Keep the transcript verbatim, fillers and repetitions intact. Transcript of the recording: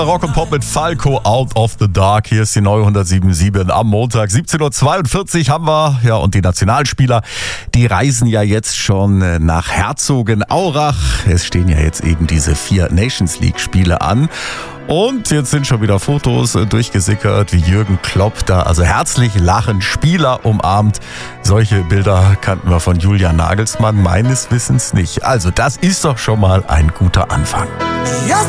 Rock und Pop mit Falco, Out of the Dark. Hier ist die neue hundertsieben Komma sieben am Montag. siebzehn Uhr zweiundvierzig haben wir. Ja, und die Nationalspieler, die reisen ja jetzt schon nach Herzogenaurach. Es stehen ja jetzt eben diese vier Nations League Spiele an. Und jetzt sind schon wieder Fotos durchgesickert, wie Jürgen Klopp da also herzlich lachend Spieler umarmt. Solche Bilder kannten wir von Julian Nagelsmann meines Wissens nicht. Also das ist doch schon mal ein guter Anfang. Ja.